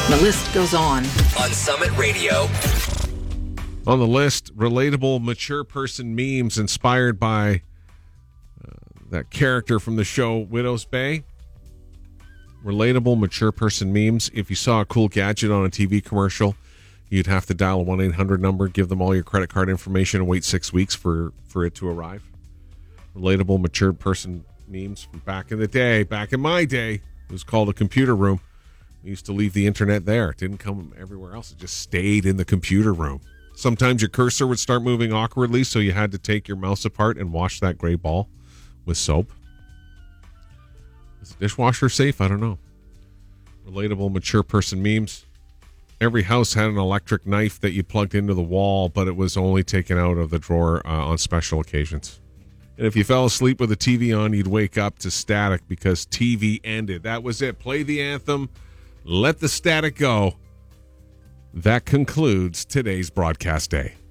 The list goes on Summit Radio. On the list, relatable mature person memes inspired by that character from the show Widow's Bay. Relatable mature person memes. If you saw a cool gadget on a TV commercial, you'd have to dial a 1-800 number, give them all your credit card information, and wait 6 weeks for it to arrive. Relatable mature person memes from back in the day. Back in my day, it was called a computer room. We used to leave the internet there. It didn't come everywhere else. It just stayed in the computer room. Sometimes your cursor would start moving awkwardly, so you had to take your mouse apart and wash that gray ball with soap. Is the dishwasher safe? I don't know. Relatable mature person memes. Every house had an electric knife that you plugged into the wall, but it was only taken out of the drawer on special occasions. And if you fell asleep with the TV on, you'd wake up to static because TV ended. That was it. Play the anthem. Let the static go. That concludes today's broadcast day.